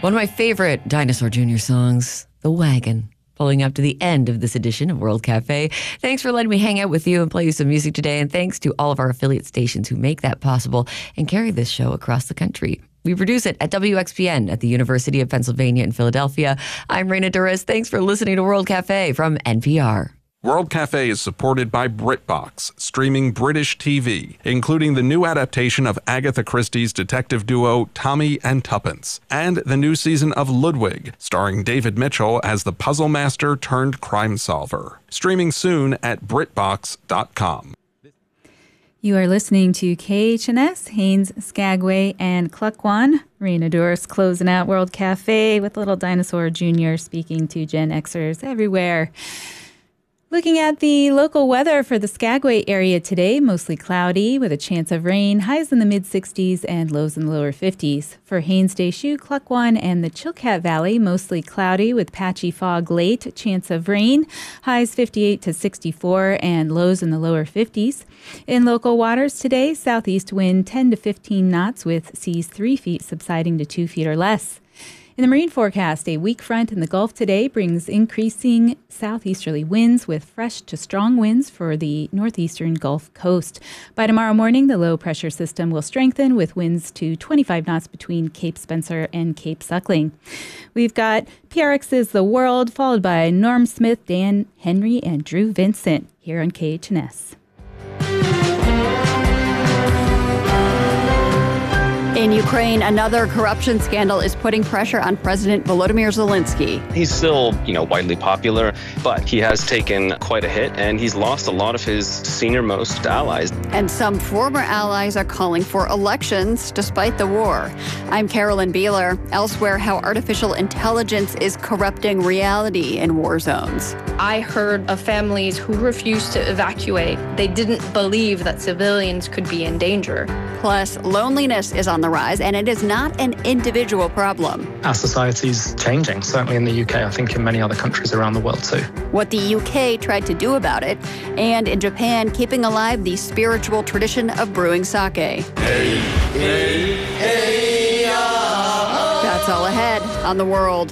One of my favorite Dinosaur Jr. songs, The Wagon. Pulling up to the end of this edition of World Cafe. Thanks for letting me hang out with you and play you some music today. And thanks to all of our affiliate stations who make that possible and carry this show across the country. We produce it at WXPN at the University of Pennsylvania in Philadelphia. I'm Raina Douris. Thanks for listening to World Cafe from NPR. World Cafe is supported by BritBox, streaming British TV, including the new adaptation of Agatha Christie's detective duo Tommy and Tuppence, and the new season of Ludwig, starring David Mitchell as the puzzle master turned crime solver. Streaming soon at BritBox.com. You are listening to KHNS, Haines, Skagway, and Klukwan. Raina Douris closing out World Cafe with Little Dinosaur Jr. speaking to Gen Xers everywhere. Looking at the local weather for the Skagway area today, mostly cloudy with a chance of rain, highs in the mid-60s and lows in the lower 50s. For Haines, Deschutes, Klukwan, and the Chilkat Valley, mostly cloudy with patchy fog late, chance of rain, highs 58 to 64 and lows in the lower 50s. In local waters today, southeast wind 10 to 15 knots with seas 3 feet subsiding to 2 feet or less. In the marine forecast, a weak front in the Gulf today brings increasing southeasterly winds with fresh to strong winds for the northeastern Gulf Coast. By tomorrow morning, the low-pressure system will strengthen with winds to 25 knots between Cape Spencer and Cape Suckling. We've got PRX's The World, followed by Norm Smith, Dan Henry, and Drew Vincent here on KHNS. In Ukraine, another corruption scandal is putting pressure on President Volodymyr Zelensky. He's still, widely popular, but he has taken quite a hit, and he's lost a lot of his senior-most allies. And some former allies are calling for elections despite the war. I'm Carolyn Beeler. Elsewhere, how artificial intelligence is corrupting reality in war zones. I heard of families who refused to evacuate. They didn't believe that civilians could be in danger. Plus, loneliness is on the rise, and it is not an individual problem. Our society's changing, certainly in the UK, I think in many other countries around the world too. What the UK tried to do about it, and in Japan, keeping alive the spiritual tradition of brewing sake. Hey, hey, hey, that's all ahead on The World.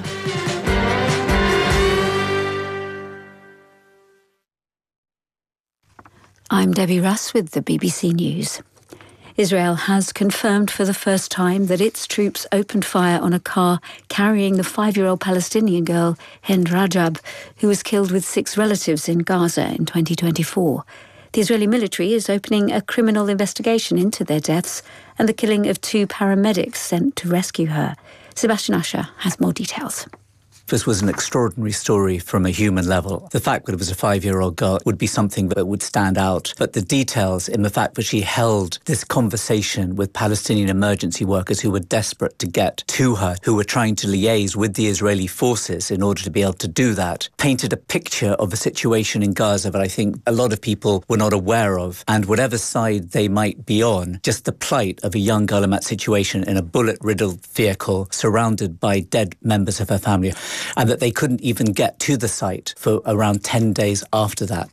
I'm Debbie Russ with the BBC News. Israel has confirmed for the first time that its troops opened fire on a car carrying the 5-year-old Palestinian girl, Hind Rajab, who was killed with 6 relatives in Gaza in 2024. The Israeli military is opening a criminal investigation into their deaths and the killing of 2 paramedics sent to rescue her. Sebastian Usher has more details. This was an extraordinary story from a human level. The fact that it was a 5-year-old girl would be something that would stand out. But the details in the fact that she held this conversation with Palestinian emergency workers who were desperate to get to her, who were trying to liaise with the Israeli forces in order to be able to do that, painted a picture of a situation in Gaza that I think a lot of people were not aware of. And whatever side they might be on, just the plight of a young girl in that situation in a bullet-riddled vehicle surrounded by dead members of her family, and that they couldn't even get to the site for around 10 days after that.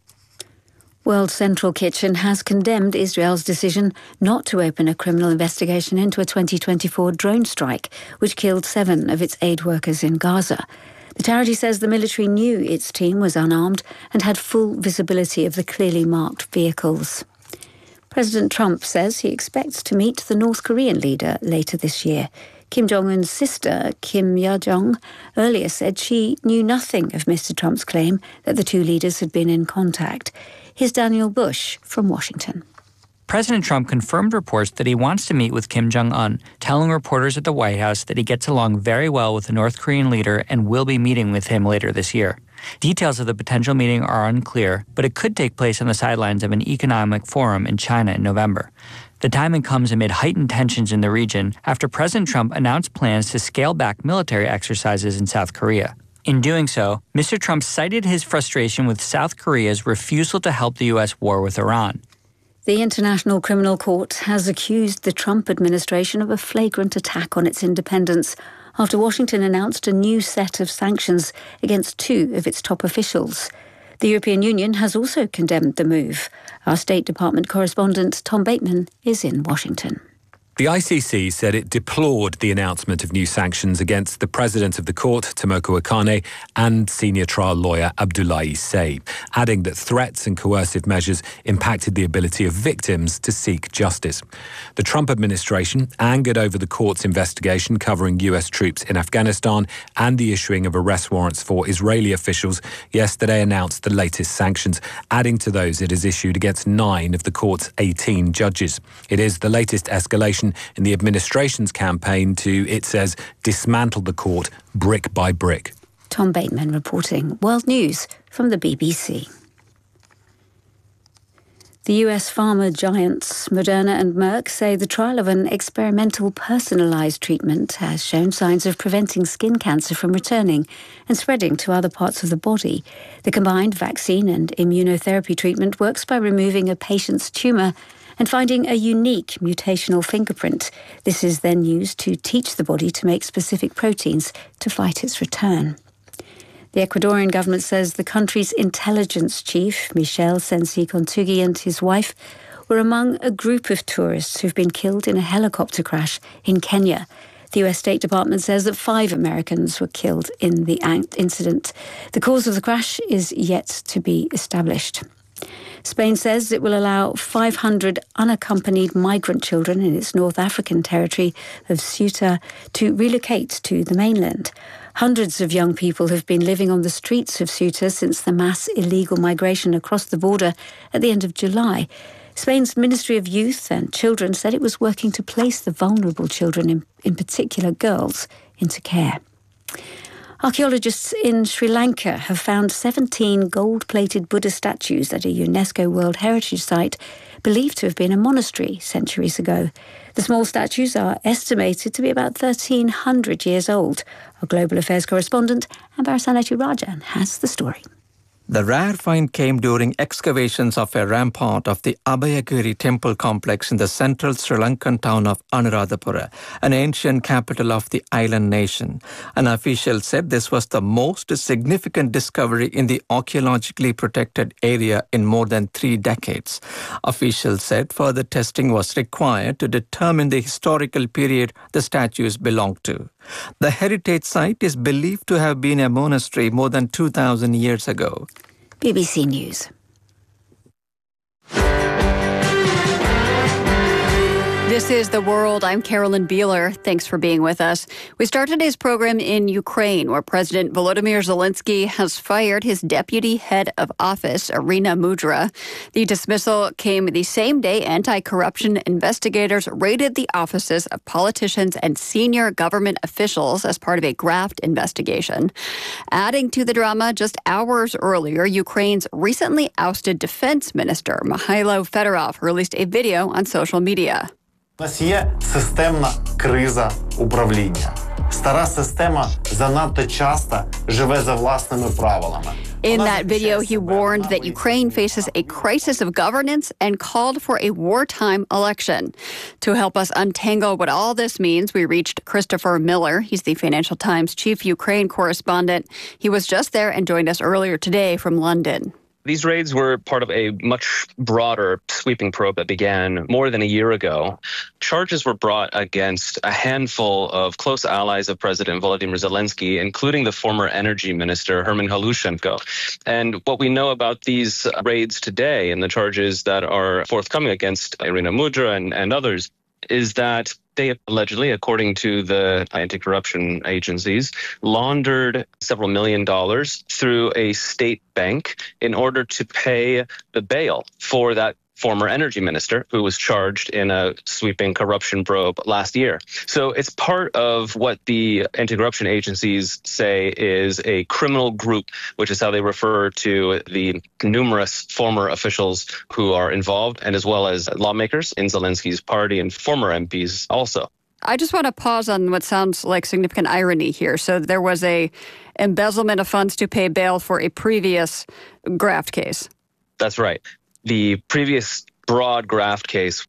World Central Kitchen has condemned Israel's decision not to open a criminal investigation into a 2024 drone strike, which killed 7 of its aid workers in Gaza. The charity says the military knew its team was unarmed and had full visibility of the clearly marked vehicles. President Trump says he expects to meet the North Korean leader later this year. Kim Jong-un's sister, Kim Yo-jong, earlier said she knew nothing of Mr. Trump's claim that the 2 leaders had been in contact. Here's Daniel Bush from Washington. President Trump confirmed reports that he wants to meet with Kim Jong-un, telling reporters at the White House that he gets along very well with the North Korean leader and will be meeting with him later this year. Details of the potential meeting are unclear, but it could take place on the sidelines of an economic forum in China in November. The timing comes amid heightened tensions in the region after President Trump announced plans to scale back military exercises in South Korea. In doing so, Mr. Trump cited his frustration with South Korea's refusal to help the U.S. war with Iran. The International Criminal Court has accused the Trump administration of a flagrant attack on its independence after Washington announced a new set of sanctions against 2 of its top officials. The European Union has also condemned the move. Our State Department correspondent Tom Bateman is in Washington. The ICC said it deplored the announcement of new sanctions against the president of the court, Tomoko Akane, and senior trial lawyer Abdoulaye Say, adding that threats and coercive measures impacted the ability of victims to seek justice. The Trump administration, angered over the court's investigation covering US troops in Afghanistan and the issuing of arrest warrants for Israeli officials, yesterday announced the latest sanctions, adding to those it has issued against 9 of the court's 18 judges. It is the latest escalation in the administration's campaign to, it says, dismantle the court brick by brick. Tom Bateman reporting. World News from the BBC. The US pharma giants Moderna and Merck say the trial of an experimental personalised treatment has shown signs of preventing skin cancer from returning and spreading to other parts of the body. The combined vaccine and immunotherapy treatment works by removing a patient's tumour and finding a unique mutational fingerprint. This is then used to teach the body to make specific proteins to fight its return. The Ecuadorian government says the country's intelligence chief, Michel Sensi Kontougi, and his wife were among a group of tourists who've been killed in a helicopter crash in Kenya. The US State Department says that 5 Americans were killed in the incident. The cause of the crash is yet to be established. Spain says it will allow 500 unaccompanied migrant children in its North African territory of Ceuta to relocate to the mainland. Hundreds of young people have been living on the streets of Ceuta since the mass illegal migration across the border at the end of July. Spain's Ministry of Youth and Children said it was working to place the vulnerable children, in particular girls, into care. Archaeologists in Sri Lanka have found 17 gold-plated Buddha statues at a UNESCO World Heritage Site believed to have been a monastery centuries ago. The small statues are estimated to be about 1,300 years old. Our Global Affairs correspondent, Ambarasaneti Rajan, has the story. The rare find came during excavations of a rampart of the Abhayagiri temple complex in the central Sri Lankan town of Anuradhapura, an ancient capital of the island nation. An official said this was the most significant discovery in the archaeologically protected area in more than 3 decades. Officials said further testing was required to determine the historical period the statues belonged to. The heritage site is believed to have been a monastery more than 2,000 years ago. BBC News. This is The World. I'm Carolyn Beeler. Thanks for being with us. We start today's program in Ukraine, where President Volodymyr Zelensky has fired his deputy head of office, Irina Mudra. The dismissal came the same day anti-corruption investigators raided the offices of politicians and senior government officials as part of a graft investigation. Adding to the drama, just hours earlier, Ukraine's recently ousted defense minister, Mikhailo Fedorov, released a video on social media. У нас є системна криза управління. Стара система занадто часто живе за власними правилами. In that video, he warned that Ukraine faces a crisis of governance and called for a wartime election. To help us untangle what all this means, we reached Christopher Miller. He's the Financial Times chief Ukraine correspondent. He was just there and joined us earlier today from London. These raids were part of a much broader sweeping probe that began more than a year ago. Charges were brought against a handful of close allies of President Volodymyr Zelensky, including the former energy minister, Herman Halushenko. And what we know about these raids today and the charges that are forthcoming against Irina Mudra and others is that they allegedly, according to the anti-corruption agencies, laundered several $1 million through a state bank in order to pay the bail for that former energy minister who was charged in a sweeping corruption probe last year. So it's part of what the anti-corruption agencies say is a criminal group, which is how they refer to the numerous former officials who are involved, and as well as lawmakers in Zelensky's party and former MPs also. I just want to pause on what sounds like significant irony here. So there was a embezzlement of funds to pay bail for a previous graft case. That's right. The previous broad graft case that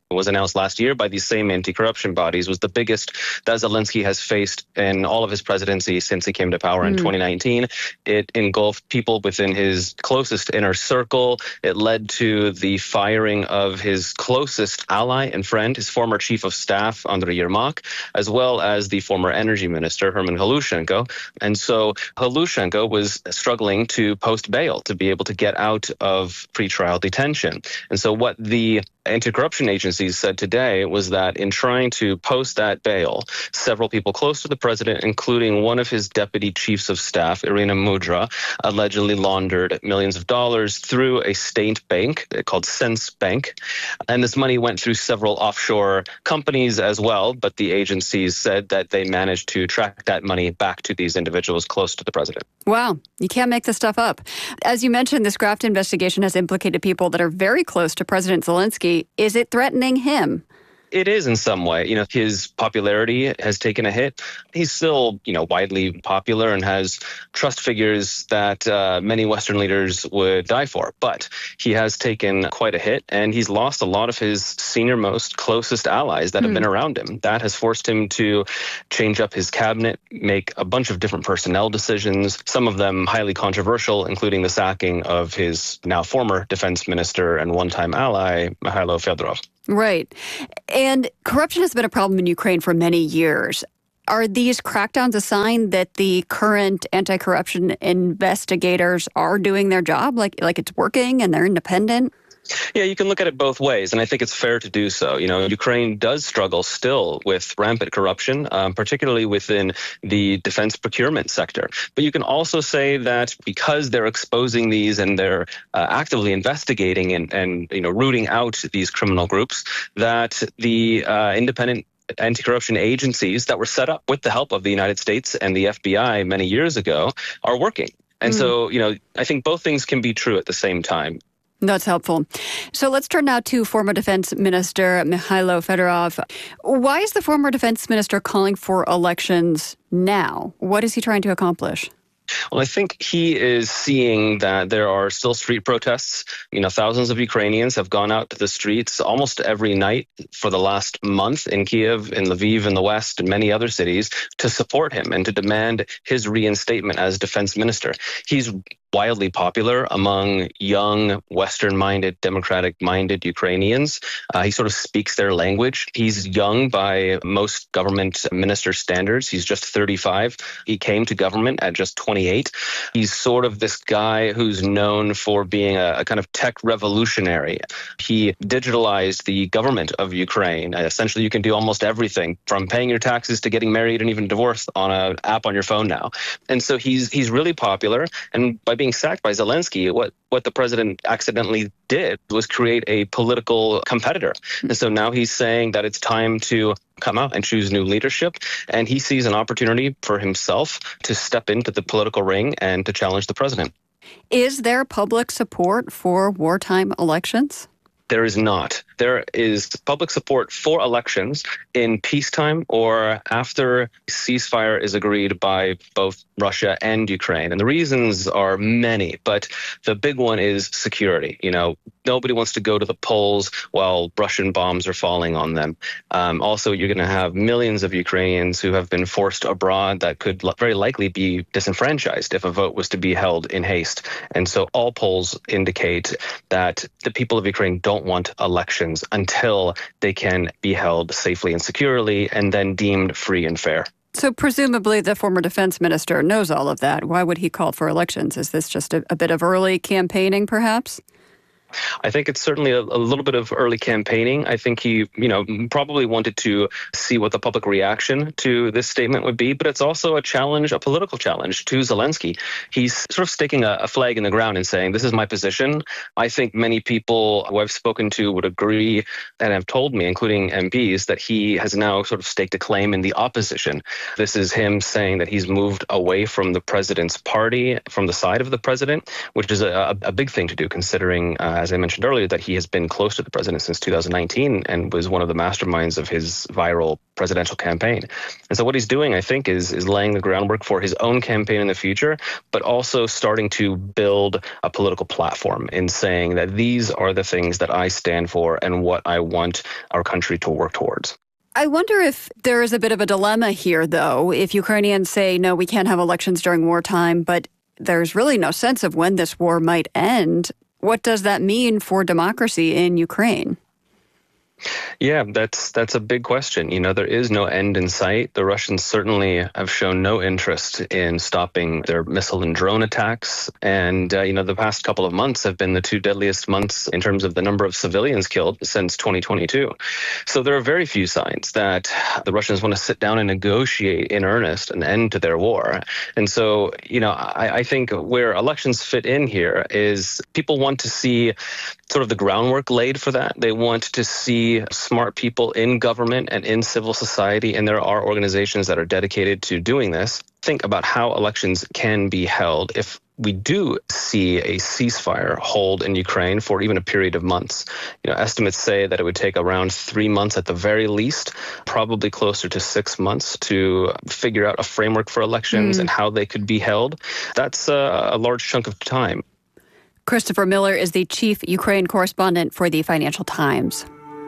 was announced last year by these same anti-corruption bodies, was the biggest that Zelensky has faced in all of his presidency since he came to power in 2019. It engulfed people within his closest inner circle. It led to the firing of his closest ally and friend, his former chief of staff, Andriy Yermak, as well as the former energy minister, Herman Halushenko. And so Halushenko was struggling to post bail to be able to get out of pretrial detention. And so what the anti-corruption agencies said today was that in trying to post that bail, several people close to the president, including one of his deputy chiefs of staff, Irina Mudra, allegedly laundered millions of dollars through a state bank called Sense Bank. And this money went through several offshore companies as well, but the agencies said that they managed to track that money back to these individuals close to the president. Wow, you can't make this stuff up. As you mentioned, this graft investigation has implicated people that are very close to President Zelensky. Is it threatening him? It is in some way. His popularity has taken a hit. He's still, widely popular and has trust figures that many Western leaders would die for. But he has taken quite a hit, and he's lost a lot of his senior-most, closest allies that have been around him. That has forced him to change up his cabinet, make a bunch of different personnel decisions, some of them highly controversial, including the sacking of his now former defense minister and one-time ally, Mikhailo Fedorov. Right. And corruption has been a problem in Ukraine for many years. Are these crackdowns a sign that the current anti-corruption investigators are doing their job, like it's working and they're independent? Yeah, you can look at it both ways, and I think it's fair to do so. Ukraine does struggle still with rampant corruption, particularly within the defense procurement sector. But you can also say that because they're exposing these and they're actively investigating and rooting out these criminal groups, that the independent anti-corruption agencies that were set up with the help of the United States and the FBI many years ago are working. And so, I think both things can be true at the same time. That's helpful. So let's turn now to former Defense Minister Mikhailo Fedorov. Why is the former Defense Minister calling for elections now? What is he trying to accomplish? Well, I think he is seeing that there are still street protests. Thousands of Ukrainians have gone out to the streets almost every night for the last month in Kiev, in Lviv, in the West, and many other cities to support him and to demand his reinstatement as defense minister. He's wildly popular among young, Western-minded, democratic-minded Ukrainians. He sort of speaks their language. He's young by most government minister standards. He's just 35. He came to government at just 28. He's sort of this guy who's known for being a kind of tech revolutionary. He digitalized the government of Ukraine. Essentially, you can do almost everything from paying your taxes to getting married and even divorced on an app on your phone now. And so he's really popular. And by being sacked by Zelensky, what the president accidentally did was create a political competitor. And so now he's saying that it's time to come out and choose new leadership. And he sees an opportunity for himself to step into the political ring and to challenge the president. Is there public support for wartime elections? There is not. There is public support for elections in peacetime or after ceasefire is agreed by both Russia and Ukraine. And the reasons are many, but the big one is security. Nobody wants to go to the polls while Russian bombs are falling on them. Also, you're going to have millions of Ukrainians who have been forced abroad that could very likely be disenfranchised if a vote was to be held in haste. And so all polls indicate that the people of Ukraine don't want elections until they can be held safely and securely and then deemed free and fair. So presumably the former defense minister knows all of that. Why would he call for elections? Is this just a bit of early campaigning, perhaps? I think it's certainly a little bit of early campaigning. I think he, probably wanted to see what the public reaction to this statement would be, but it's also a challenge, a political challenge to Zelensky. He's sort of staking a flag in the ground and saying, this is my position. I think many people who I've spoken to would agree and have told me, including MPs, that he has now sort of staked a claim in the opposition. This is him saying that he's moved away from the president's party, from the side of the president, which is a big thing to do considering as I mentioned earlier, that he has been close to the president since 2019 and was one of the masterminds of his viral presidential campaign. And so what he's doing, I think, is laying the groundwork for his own campaign in the future, but also starting to build a political platform in saying that these are the things that I stand for and what I want our country to work towards. I wonder if there is a bit of a dilemma here, though, if Ukrainians say, no, we can't have elections during wartime, but there's really no sense of when this war might end. What does that mean for democracy in Ukraine? Yeah, that's a big question. You know, there is no end in sight. The Russians certainly have shown no interest in stopping their missile and drone attacks. And, the past couple of months have been the two deadliest months in terms of the number of civilians killed since 2022. So there are very few signs that the Russians want to sit down and negotiate in earnest an end to their war. And so, I think where elections fit in here is people want to see sort of the groundwork laid for that. They want to see smart people in government and in civil society, and there are organizations that are dedicated to doing this. Think about how elections can be held if we do see a ceasefire hold in Ukraine for even a period of months. Estimates say that it would take around 3 months at the very least, probably closer to 6 months to figure out a framework for elections and how they could be held. That's a large chunk of time. Christopher Miller is the chief Ukraine correspondent for the Financial Times.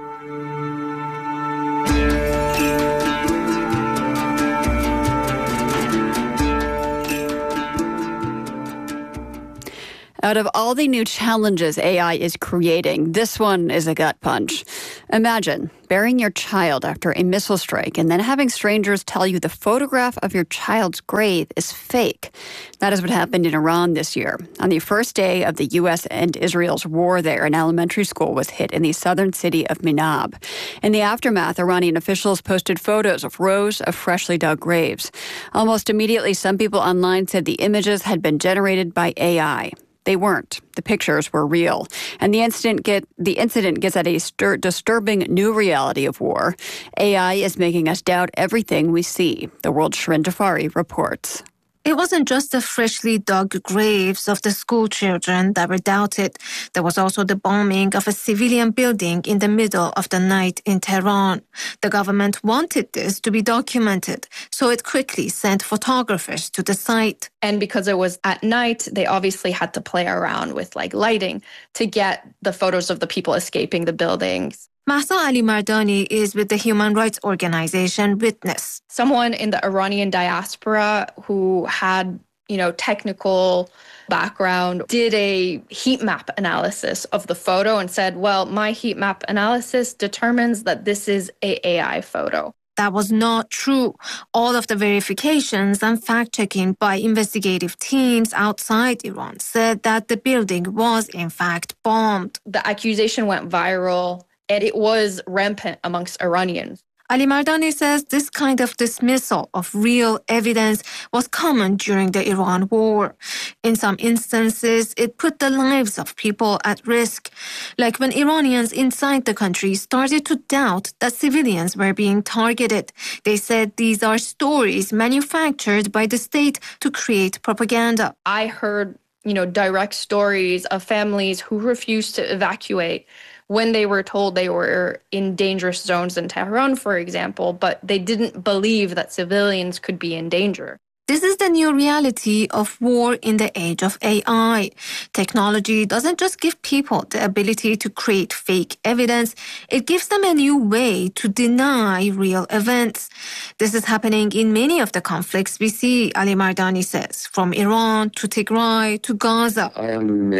Out of all the new challenges AI is creating, this one is a gut punch. Imagine burying your child after a missile strike and then having strangers tell you the photograph of your child's grave is fake. That is what happened in Iran this year. On the first day of the U.S. and Israel's war there, an elementary school was hit in the southern city of Minab. In the aftermath, Iranian officials posted photos of rows of freshly dug graves. Almost immediately, some people online said the images had been generated by AI. They weren't. The pictures were real. And the incident gets at a disturbing new reality of war. AI is making us doubt everything we see, the world's Shirin Jafari reports. It wasn't just the freshly dug graves of the school children that were doubted. There was also the bombing of a civilian building in the middle of the night in Tehran. The government wanted this to be documented, so it quickly sent photographers to the site. And because it was at night, they obviously had to play around with lighting to get the photos of the people escaping the buildings. Mahsa Ali Mardani is with the human rights organization Witness. Someone in the Iranian diaspora who had, technical background did a heat map analysis of the photo and said, well, my heat map analysis determines that this is an AI photo. That was not true. All of the verifications and fact-checking by investigative teams outside Iran said that the building was in fact bombed. The accusation went viral. And it was rampant amongst Iranians. Ali Mardani says this kind of dismissal of real evidence was common during the Iran war. In some instances, it put the lives of people at risk, like when Iranians inside the country started to doubt that civilians were being targeted. They said these are stories manufactured by the state to create propaganda. I heard, direct stories of families who refused to evacuate when they were told they were in dangerous zones in Tehran, for example, but they didn't believe that civilians could be in danger. This is the new reality of war in the age of AI. Technology doesn't just give people the ability to create fake evidence, it gives them a new way to deny real events. This is happening in many of the conflicts we see, Ali Mardani says, from Iran to Tigray to Gaza. I am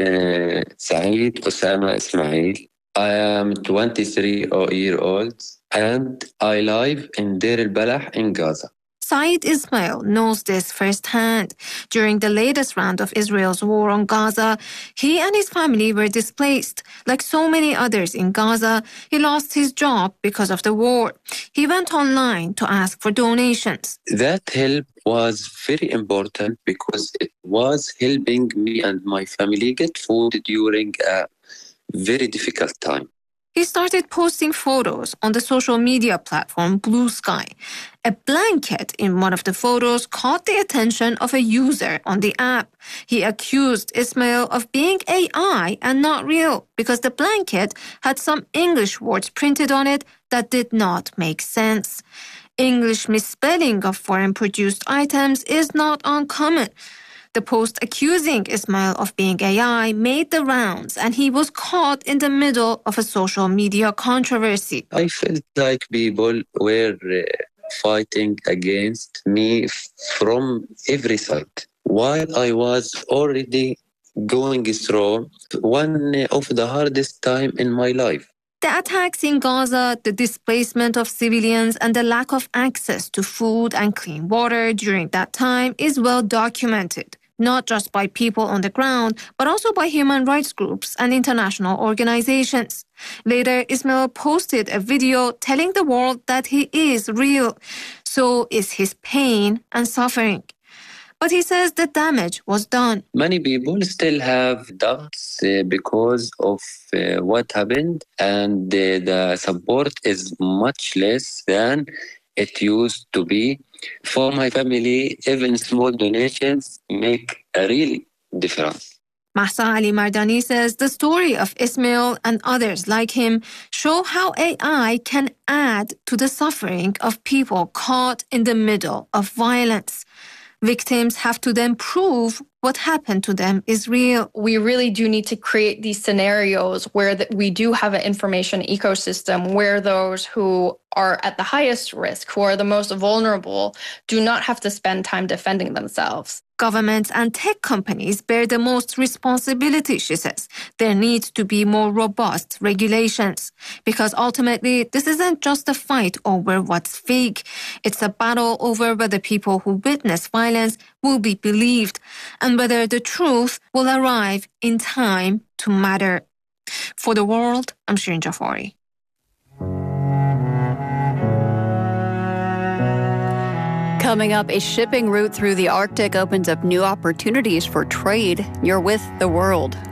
Saeed Osama Ismail. I am 23-year-old and I live in Deir al-Balah in Gaza. Saeed Ismail knows this firsthand. During the latest round of Israel's war on Gaza, he and his family were displaced. Like so many others in Gaza, he lost his job because of the war. He went online to ask for donations. That help was very important because it was helping me and my family get food during a very difficult time. He started posting photos on the social media platform Blue Sky. A blanket in one of the photos caught the attention of a user on the app. He accused Ismail of being AI and not real because the blanket had some English words printed on it that did not make sense. English misspelling of foreign-produced items is not uncommon. The post accusing Ismail of being AI made the rounds, and he was caught in the middle of a social media controversy. I felt like people were fighting against me from every side, while I was already going through one of the hardest time in my life. The attacks in Gaza, the displacement of civilians, and the lack of access to food and clean water during that time is well documented, not just by people on the ground, but also by human rights groups and international organizations. Later, Ismail posted a video telling the world that he is real. So is his pain and suffering. But he says the damage was done. Many people still have doubts because of what happened, and the support is much less than it used to be. For my family, even small donations make a real difference. Mahsa Ali Mardani says the story of Ismail and others like him show how AI can add to the suffering of people caught in the middle of violence. Victims have to then prove what happened to them is real. We really do need to create these scenarios where we do have an information ecosystem where those who are at the highest risk, who are the most vulnerable, do not have to spend time defending themselves. Governments and tech companies bear the most responsibility, she says. There needs to be more robust regulations because ultimately this isn't just a fight over what's fake. It's a battle over whether people who witness violence will be believed and whether the truth will arrive in time to matter. For The World, I'm Shirin Jafari. Coming up, a shipping route through the Arctic opens up new opportunities for trade. You're with The World.